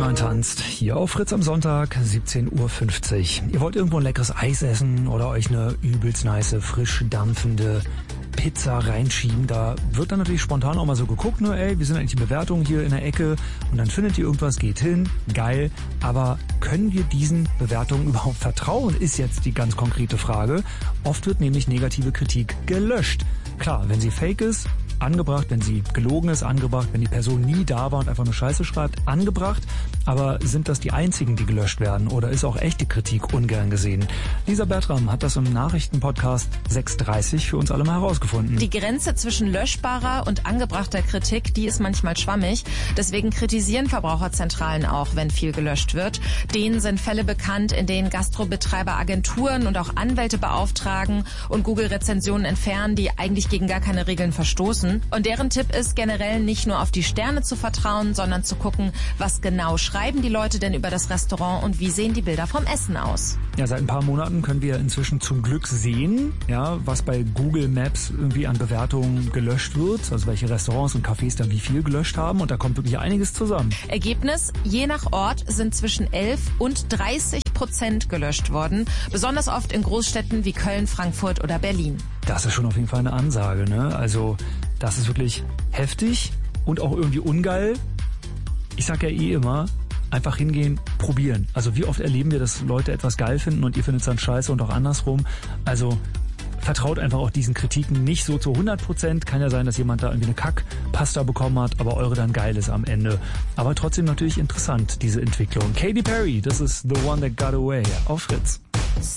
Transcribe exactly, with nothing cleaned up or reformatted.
man tanzt. Hier auf Fritz am Sonntag, siebzehn Uhr fünfzig. Ihr wollt irgendwo ein leckeres Eis essen oder euch eine übelst nice, frisch dampfende Pizza reinschieben. Da wird dann natürlich spontan auch mal so geguckt, ne, ey, wie sind eigentlich die Bewertungen hier in der Ecke? Und dann findet ihr irgendwas, geht hin, geil. Aber können wir diesen Bewertungen überhaupt vertrauen, ist jetzt die ganz konkrete Frage. Oft wird nämlich negative Kritik gelöscht. Klar, wenn sie fake ist, angebracht, wenn sie gelogen ist, angebracht, wenn die Person nie da war und einfach nur Scheiße schreibt, angebracht. Aber sind das die einzigen, die gelöscht werden oder ist auch echte Kritik ungern gesehen? Lisa Bertram hat das im Nachrichtenpodcast sechs dreißig für uns alle mal herausgefunden. Die Grenze zwischen löschbarer und angebrachter Kritik, die ist manchmal schwammig. Deswegen kritisieren Verbraucherzentralen auch, wenn viel gelöscht wird. Denen sind Fälle bekannt, in denen Gastrobetreiber Agenturen und auch Anwälte beauftragen und Google-Rezensionen entfernen, die eigentlich gegen gar keine Regeln verstoßen. Und deren Tipp ist generell nicht nur auf die Sterne zu vertrauen, sondern zu gucken, was genau schreiben die Leute denn über das Restaurant und wie sehen die Bilder vom Essen aus. Ja, seit ein paar Monaten können wir inzwischen zum Glück sehen, ja, was bei Google Maps irgendwie an Bewertungen gelöscht wird, also welche Restaurants und Cafés da wie viel gelöscht haben und da kommt wirklich einiges zusammen. Ergebnis, je nach Ort sind zwischen elf und dreißig Prozent gelöscht worden, besonders oft in Großstädten wie Köln, Frankfurt oder Berlin. Das ist schon auf jeden Fall eine Ansage, ne? Also das ist wirklich heftig und auch irgendwie ungeil. Ich sag ja eh immer, einfach hingehen, probieren. Also wie oft erleben wir, dass Leute etwas geil finden und ihr findet es dann scheiße und auch andersrum. Also vertraut einfach auch diesen Kritiken nicht so zu hundert Prozent. Kann ja sein, dass jemand da irgendwie eine Kackpasta bekommen hat, aber eure dann geil ist am Ende. Aber trotzdem natürlich interessant, diese Entwicklung. Katy Perry, das ist The One That Got Away auf Fritz.